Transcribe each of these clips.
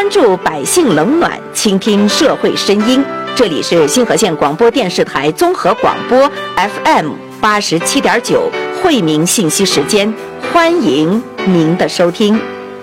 关注百姓冷暖，倾听社会声音。这里是新河县广播电视台综合广播 FM87.9惠民信息时间，欢迎您的收听。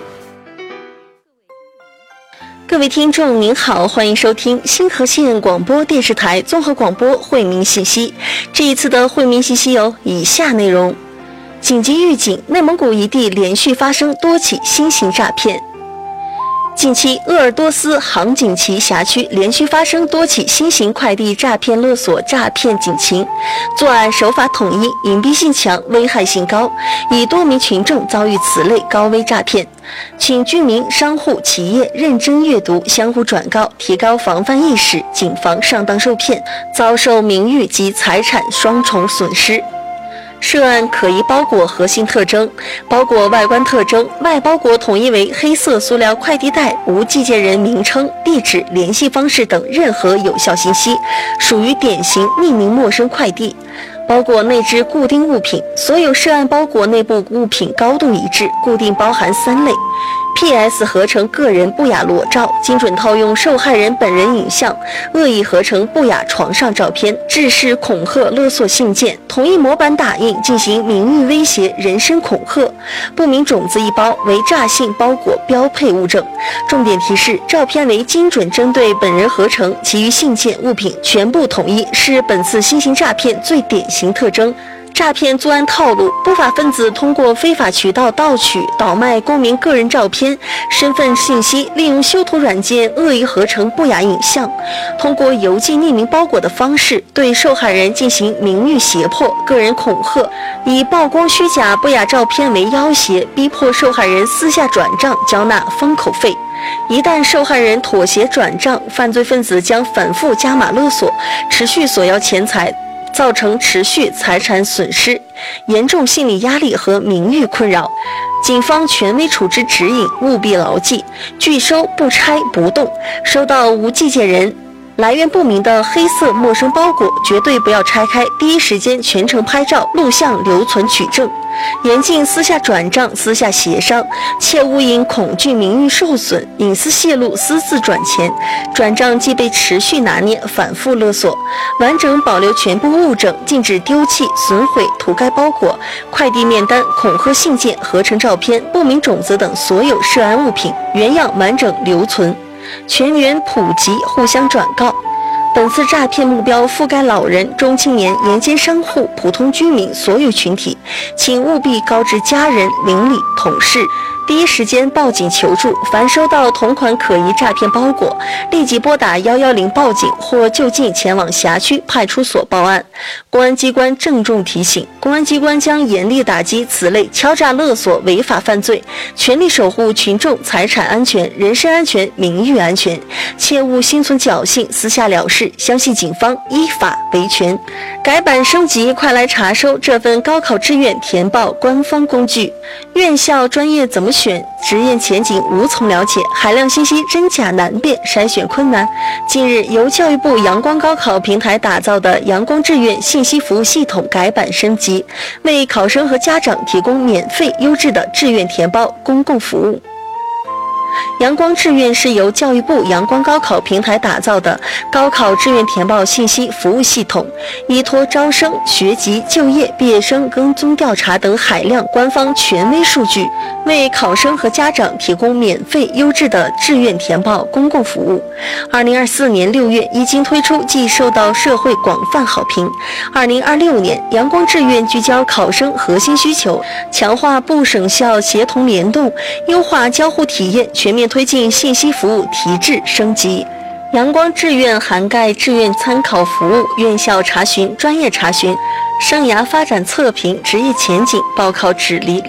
各位听众您好，欢迎收听新河县广播电视台综合广播惠民信息。这一次的惠民信息有以下内容：紧急预警，内蒙古一地连续发生多起新型诈骗。近期，鄂尔多斯杭锦旗辖区连续发生多起新型快递诈骗勒索诈骗警情，作案手法统一，隐蔽性强，危害性高，已多名群众遭遇此类高危诈骗。请居民、商户、企业认真阅读，相互转告，提高防范意识，谨防上当受骗，遭受名誉及财产双重损失。涉案可疑包裹核心特征：包裹外观特征，外包裹统一为黑色塑料快递袋，无寄件人名称、地址、联系方式等任何有效信息，属于典型匿名陌生快递。包裹内置固定物品，所有涉案包裹内部物品高度一致，固定包含3类。PS 合成个人不雅裸照，精准套用受害人本人影像，恶意合成不雅床上照片，制式恐吓勒索信件，统一模板打印进行名誉威胁、人身恐吓。不明种子一包，为诈信包裹标配物证。重点提示：照片为精准针对本人合成，其余信件物品全部统一，是本次新型诈骗最典型特征。诈骗作案套路：不法分子通过非法渠道盗取、倒卖公民个人照片、身份信息，利用修图软件恶意合成不雅影像，通过邮寄匿名包裹的方式对受害人进行名誉胁迫、个人恐吓，以曝光虚假不雅照片为要挟，逼迫受害人私下转账交纳封口费。一旦受害人妥协转账，犯罪分子将反复加码勒索，持续索要钱财，造成持续财产损失，严重心理压力和名誉困扰。警方权威处置指引务必牢记：拒收、不拆、不动。收到无寄件人、来源不明的黑色陌生包裹，绝对不要拆开，第一时间全程拍照、录像留存取证。严禁私下转账、私下协商，切勿因恐惧名誉受损、隐私泄露私自转钱，转账即被持续拿捏、反复勒索。完整保留全部物证，禁止丢弃、损毁、涂改包裹、快递面单、恐吓信件、合成照片、不明种子等所有涉案物品原样完整留存，全员普及，互相转告。本次诈骗目标覆盖老人、中青年、沿街商户、普通居民所有群体，请务必告知家人、邻里、同事，第一时间报警求助。凡收到同款可疑诈骗包裹，立即拨打110报警或就近前往辖区派出所报案。公安机关郑重提醒：公安机关将严厉打击此类敲诈勒索违法犯罪，全力守护群众财产安全、人身安全、名誉安全，切勿心存侥幸、私下了事，相信警方依法维权。改版升级，快来查收这份高考志愿填报官方工具。院校专业怎么选？职业前景无从了解，海量信息真假难辨，筛选困难。近日，由教育部阳光高考平台打造的阳光志愿信息服务系统改版升级，为考生和家长提供免费优质的志愿填报公共服务。阳光志愿是由教育部阳光高考平台打造的高考志愿填报信息服务系统，依托招生、学籍、就业、毕业生跟踪调查等海量官方权威数据，为考生和家长提供免费优质的志愿填报公共服务。2024年6月一经推出，即受到社会广泛好评。2026年，阳光志愿聚焦考生核心需求，强化部省校协同联动，优化交互体验，全面推进信息服务提质升级。阳光志愿涵盖志愿参考服务、院校查询、专业查询、生涯发展测评、职业前景、报考指离